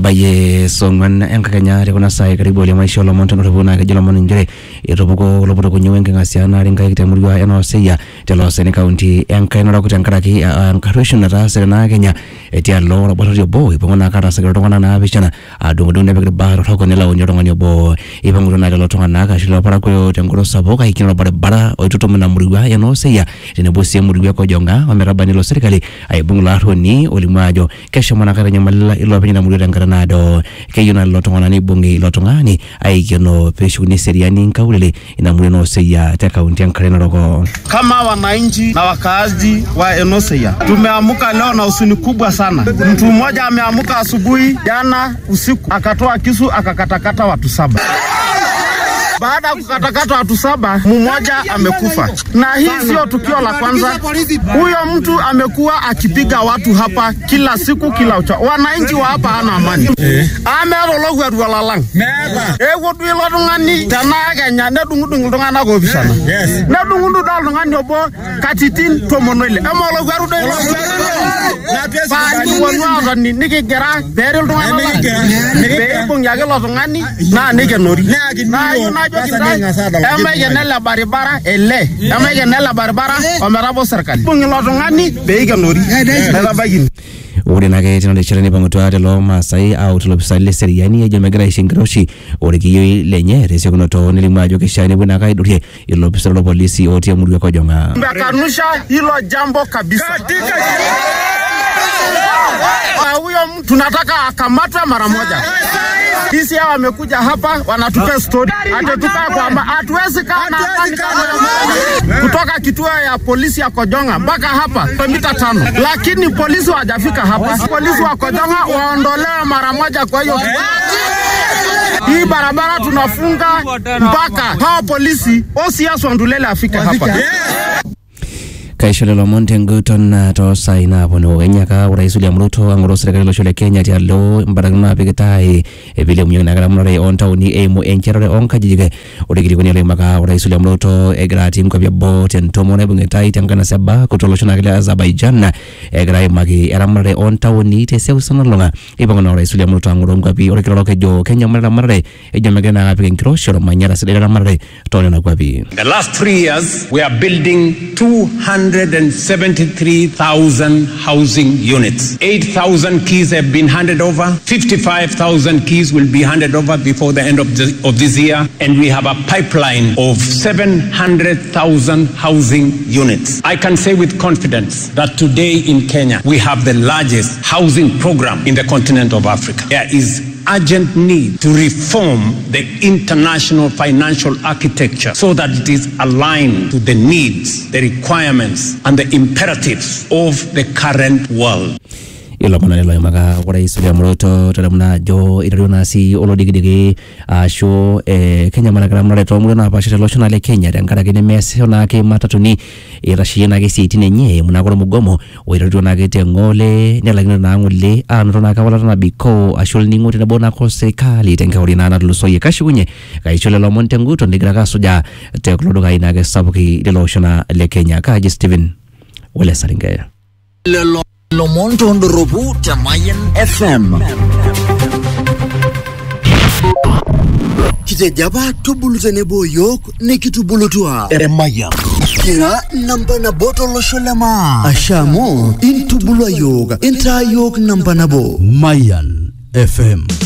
Nabaye songwan enkakenya rekona sai karibu le maisha lo monto rebuna ke jolo monjere etobuko lopoto kunyenga ngasiana ringa kitamurwa eno seya telo sene county enkaino ra kutankaraki encouragement na serena Kenya etia lo roboto boy pongona kara sekreto ngana na bishana adungudunde be bar roko nela onyo ngani bo ibangulo na lo tongana ka shilo para ko tengoro saboka ikino bara oitoto mna murwa eno seya tene bosi murwa ko jonga wamerabani lo serikali aibungula roni olimwajo kesho mwana kara nyamala ilo penya murwa ngaranado keyuna lo tongana ni bungi lo tongani aikino peshuni seriani nkaulele inamule no seya ta county enkaino roko kama wananchi na wakaazi wa Enoseya tumeamuka leo na usuni kubwa sana. Mtu mmoja ameamuka asubuhi jana usiku akatoa kisu akakatakata watu 7. Baada ya kukatakata watu 7, mmoja amekufa. Na hii sio tukio la kwanza. Huyo mtu amekuwa akipiga watu hapa kila siku kila ucha. Wananchi wa hapa hana amani. Amerologu adwalalang. Wodu ilo ngani tanaga nya nedungudung tongana go bisana. Nedungundu dal ngani obo katitin tomonole. Emologu arudo ilo. Ba ni wonwa ni nikigera beril tongana. Bebung yage lo tongani na nigenori. Na Emagenela barabara ele Emagenela barabara omerabo serikali bungilo tongani beiga nori bagini ore nage tino de chirani bangotwa de lo masai out lo bisale seriani ya jamegara shingroshi ore kiyo lenye rese kuno to nilimajo kishani buna kai durie ilo bisalo polisi otie murwe ko jonga mbakanusha hilo jambo kabisa huyo mtu tunataka akamatwe mara moja. Sisi hawa wamekuja hapa wanatupa story. Atatupa kwamba hatuwezi kana kutoka kituo ya polisi ya Kojonga mpaka hapa mita 5. Lakini polisi hawajafika hapa. Polisi wa Kojonga waondolewe mara moja kwa hiyo. Hii barabara tunafunga mpaka hao polisi OCS Wandulele afike hapa. Kaishole lo Montenguton to saina bono enyaka urais William Ruto angoro serikali lo shole Kenya ti allo mbaragna pigetai ebile munyana gara mure on tawni emo encherore on kajige odegiri koni le maka urais William Ruto egrati mkabya bot en tomone bungetai tangana seba kutolo shona kile Azerbaijan egrai magi eramare on tawni te seusana longa ibangona urais William Ruto angoro mkabi orekiro ke jo Kenya mare ejamagena apigen krosho manyara sedera mare tolo na kwabi. The last 3 years we are building 273,000 housing units. 8,000 keys have been handed over. 55,000 keys will be handed over before the end of this year. And we have a pipeline of 700,000 housing units. I can say with confidence that today in Kenya, we have the largest housing program in the continent of Africa. There is urgent need to reform the international financial architecture so that it is aligned to the needs, the requirements, and the imperatives of the current world. Ilo mana ilo maga urais William Ruto tadamna jo iruna si olodigidigi show Kenya managara mare to mulona pasha loshona le Kenya dankara gene mesona ke matatuni irashina ke sitine nye munagoro mugomo oiruna ke tengole nyalagina na ngule anrona ka wala na biko ashul ningote na bona ko sekali tenkauri na lusoye kashugunye kaichole lo Montenguton digraga soja te klodo ga ina ke sabuki de loshona le Kenya ka Steven wala saringa Lo monto ndorobu Mayan FM. Kite jaba tubulutene boyok ne kitubulutua Mayan. Kira namba na boto lo sholema. Ashamo intubulwa yoga. Inta yok namba na bo Mayan FM.